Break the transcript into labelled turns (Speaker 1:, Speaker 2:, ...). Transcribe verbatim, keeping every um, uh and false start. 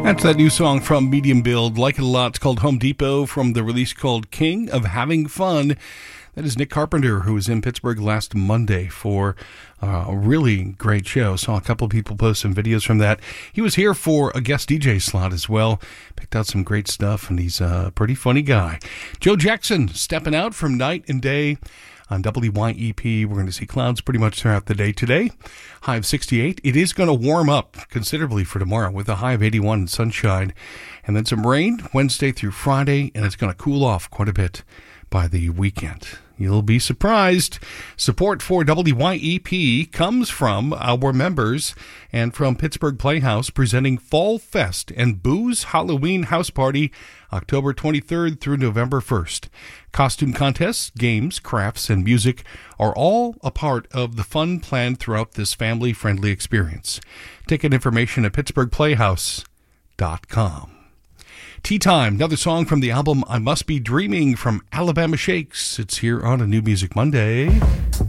Speaker 1: That's that new song from Medium Build. Like it a lot. It's called Home Depot from the release called King of Having Fun. That is Nick Carpenter, who was in Pittsburgh last Monday for uh, a really great show. Saw a couple of people post some videos from that. He was here for a guest D J slot as well. Picked out some great stuff, and he's a pretty funny guy. Joe Jackson stepping out from night and day on W Y E P. We're going to see clouds pretty much throughout the day today. High of sixty-eight. It is going to warm up considerably for tomorrow with a high of eighty-one and sunshine. And then some rain Wednesday through Friday, and it's going to cool off quite a bit by the weekend. You'll be surprised. Support for W Y E P comes from our members and from Pittsburgh Playhouse, presenting Fall Fest and Booze Halloween House Party October twenty-third through November first. Costume contests, games, crafts, and music are all a part of the fun planned throughout this family-friendly experience. Ticket information at pittsburgh playhouse dot com. Tea Time, another song from the album I Must Be Dreaming from Alabama Shakes. It's here on A New Music Monday.